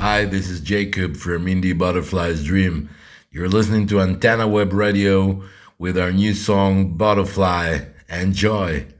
Hi, this is Jacob from Indie Butterfly's Dream. You're listening to Antenna Web Radio with our new song Butterfly. Enjoy!